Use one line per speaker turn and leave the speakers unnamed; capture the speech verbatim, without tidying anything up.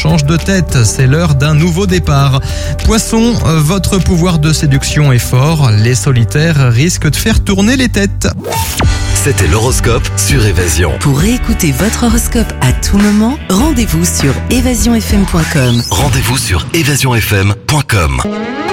change de tête, c'est l'heure d'un nouveau départ. Poisson, votre pouvoir de séduction est fort, les solitaires risquent de faire tourner les têtes.
C'était l'horoscope sur Évasion.
Pour réécouter votre horoscope à tout moment, rendez-vous sur évasion f m point com.
Rendez-vous sur évasion f m point com.